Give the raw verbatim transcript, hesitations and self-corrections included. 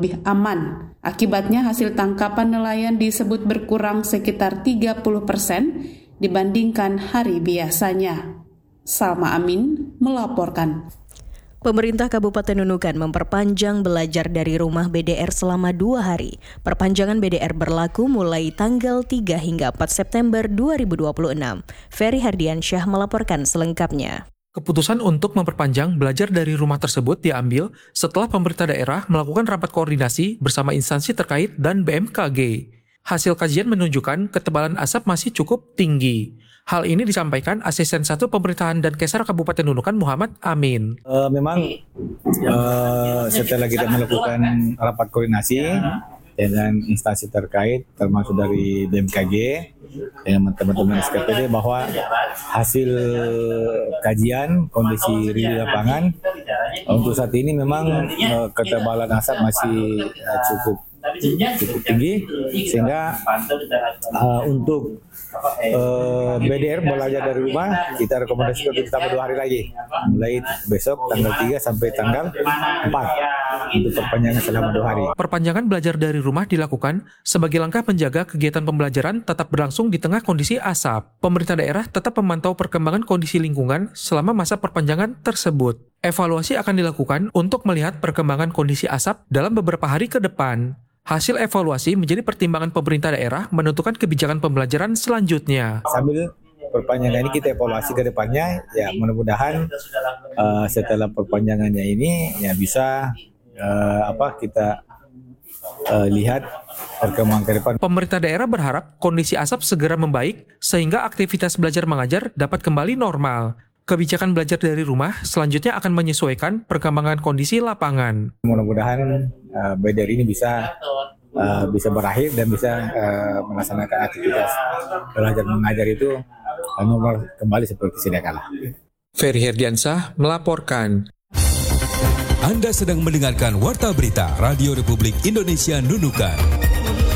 lebih aman. Akibatnya hasil tangkapan nelayan disebut berkurang sekitar tiga puluh persen dibandingkan hari biasanya. Salma Amin melaporkan. Pemerintah Kabupaten Nunukan memperpanjang belajar dari rumah B D R selama dua hari. Perpanjangan B D R berlaku mulai tanggal tiga hingga empat September dua ribu dua puluh enam. Ferry Hardiansyah melaporkan selengkapnya. Keputusan untuk memperpanjang belajar dari rumah tersebut diambil setelah pemerintah daerah melakukan rapat koordinasi bersama instansi terkait dan B M K G. Hasil kajian menunjukkan ketebalan asap masih cukup tinggi. Hal ini disampaikan Asisten satu Pemerintahan dan Kesar Kabupaten Nunukan Muhammad Amin. Uh, memang uh, setelah kita melakukan rapat koordinasi dengan instansi terkait termasuk dari B M K G dengan teman-teman S K P D bahwa hasil kajian kondisi di lapangan untuk saat ini memang uh, ketebalan asap masih uh, cukup cukup tinggi sehingga uh, untuk uh, B D R belajar dari rumah kita rekomendasikan untuk ditambah dua hari lagi mulai besok tanggal tiga sampai tanggal empat untuk perpanjangan selama dua hari. Perpanjangan belajar dari rumah dilakukan sebagai langkah menjaga kegiatan pembelajaran tetap berlangsung di tengah kondisi asap. Pemerintah daerah tetap memantau perkembangan kondisi lingkungan selama masa perpanjangan tersebut. Evaluasi akan dilakukan untuk melihat perkembangan kondisi asap dalam beberapa hari ke depan. Hasil evaluasi menjadi pertimbangan pemerintah daerah menentukan kebijakan pembelajaran selanjutnya. Sambil perpanjangan ini kita evaluasi ke depannya, ya mudah-mudahan uh, setelah perpanjangannya ini ya bisa uh, apa kita uh, lihat perkembangan ke depan. Pemerintah daerah berharap kondisi asap segera membaik sehingga aktivitas belajar mengajar dapat kembali normal. Kebijakan belajar dari rumah selanjutnya akan menyesuaikan perkembangan kondisi lapangan. Mudah-mudahan uh, B D R ini bisa uh, bisa berakhir dan bisa uh, melaksanakan aktivitas belajar mengajar itu uh, normal kembali seperti sedia kala. Ferry Hardiansyah melaporkan. Anda sedang mendengarkan Warta Berita Radio Republik Indonesia Nunukan.